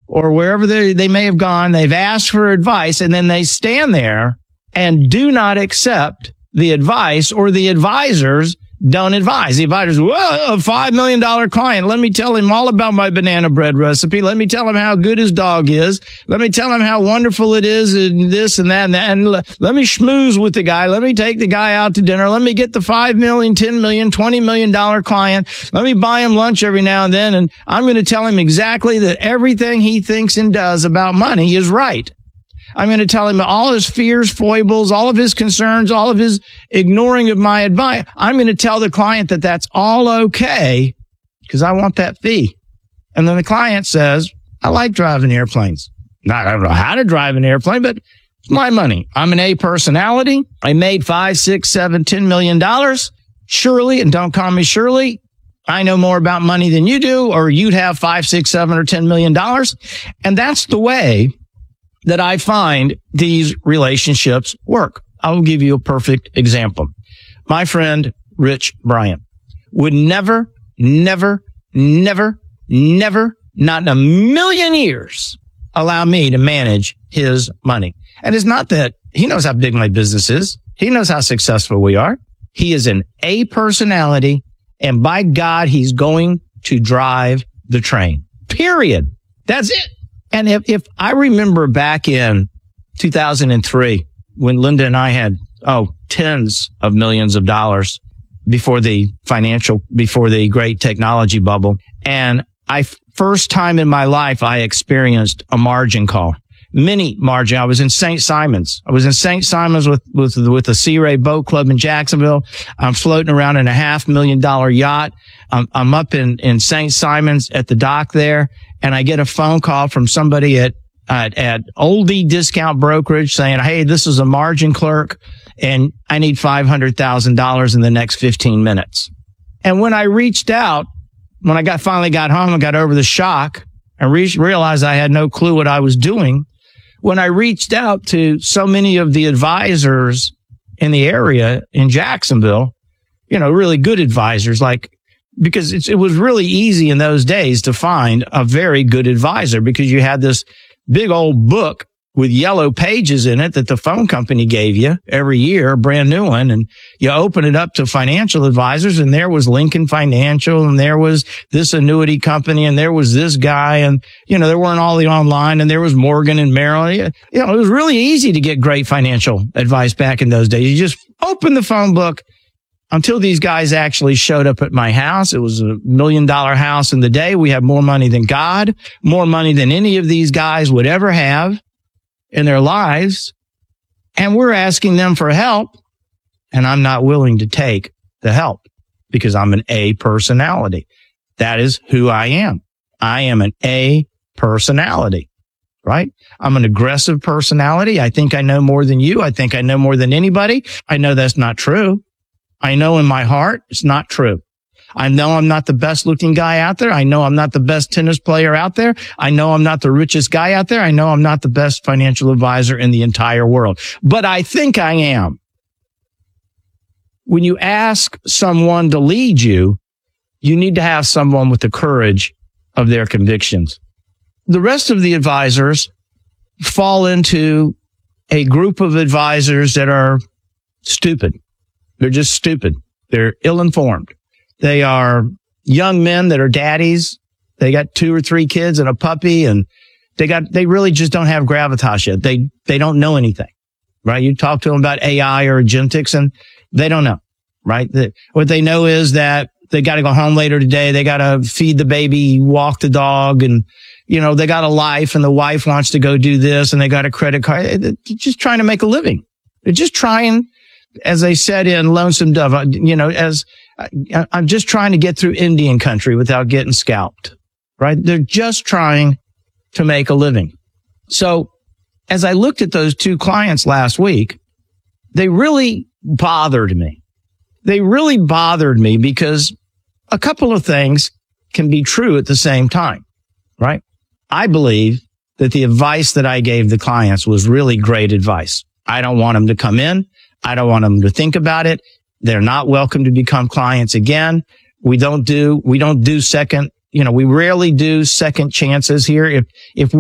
or wherever they may have gone. They've asked for advice, and then they stand there and do not accept the advice, or the advisors don't advise. The advisors, well, a $5 million client. Let me tell him all about my banana bread recipe. Let me tell him how good his dog is. Let me tell him how wonderful it is, and this and that and that. And let me schmooze with the guy. Let me take the guy out to dinner. Let me get the $5 million, $10 million, $20 million client. Let me buy him lunch every now and then. And I'm going to tell him exactly that everything he thinks and does about money is right. I'm going to tell him all his fears, foibles, all of his concerns, all of his ignoring of my advice. I'm going to tell the client that that's all okay because I want that fee. And then the client says, I like driving airplanes. I don't know how to drive an airplane, but it's my money. I'm an A personality. I made $5, $6, $7, $10 million. Surely, and don't call me Shirley, I know more about money than you do, or you'd have $5, $6, $7, or $10 million. And that's the way that I find these relationships work. I'll give you a perfect example. My friend, Rich Bryant, would never, not in a million years, allow me to manage his money. And it's not that he knows how big my business is. He knows how successful we are. He is an A personality, and by God, he's going to drive the train. Period. That's it. And if I remember back in 2003, when Linda and I had, tens of millions of dollars before the great technology bubble. And first time in my life, I experienced a margin call, mini margin. I was in St. Simons. with the Sea Ray Boat Club in Jacksonville. I'm floating around in a $500,000 yacht. I'm up in St. Simons at the dock there. And I get a phone call from somebody at Oldie Discount Brokerage saying, hey, this is a margin clerk and I need $500,000 in the next 15 minutes. And when I reached out, when I finally got home and got over the shock and realized I had no clue what I was doing, when I reached out to so many of the advisors in the area in Jacksonville, really good advisors, because it was really easy in those days to find a very good advisor because you had this big old book with yellow pages in it that the phone company gave you every year, a brand new one. And you open it up to financial advisors, and there was Lincoln Financial, and there was this annuity company, and there was this guy, and, there weren't all the online, and there was Morgan and Merrill. It was really easy to get great financial advice back in those days. You just open the phone book. Until these guys actually showed up at my house. It was $1 million house in the day. We have more money than God, more money than any of these guys would ever have in their lives. And we're asking them for help. And I'm not willing to take the help because I'm an A personality. That is who I am. I am an A personality, right? I'm an aggressive personality. I think I know more than you. I think I know more than anybody. I know that's not true. I know in my heart it's not true. I know I'm not the best looking guy out there. I know I'm not the best tennis player out there. I know I'm not the richest guy out there. I know I'm not the best financial advisor in the entire world, but I think I am. When you ask someone to lead you, you need to have someone with the courage of their convictions. The rest of the advisors fall into a group of advisors that are stupid. They're just stupid. They're ill-informed. They are young men that are daddies. They got 2 or 3 kids and a puppy, and they really just don't have gravitas yet. They don't know anything, right? You talk to them about AI or agentics and they don't know, right? What they know is that they got to go home later today. They got to feed the baby, walk the dog, and, they got a life, and the wife wants to go do this, and they got a credit card. They're just trying to make a living. They're just trying, as they said in Lonesome Dove, I'm just trying to get through Indian country without getting scalped, right? They're just trying to make a living. So as I looked at those 2 clients last week, they really bothered me. They really bothered me because a couple of things can be true at the same time, right? I believe that the advice that I gave the clients was really great advice. I don't want them to come in. I don't want them to think about it. They're not welcome to become clients again. We rarely do second chances here. If we're